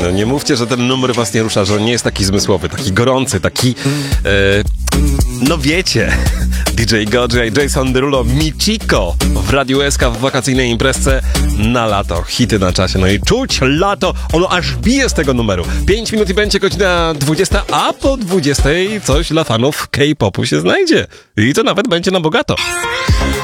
No, nie mówcie, że ten numer was nie rusza, że on nie jest taki zmysłowy, taki gorący, taki... no wiecie, DJ Godzilla i Jason Derulo, Michiko w Radiu SK w wakacyjnej imprezce na lato. Hity na czasie, no i czuć lato, ono aż bije z tego numeru. 5 minut i będzie godzina 20, a po 20 coś dla fanów K-popu się znajdzie. I to nawet będzie na bogato.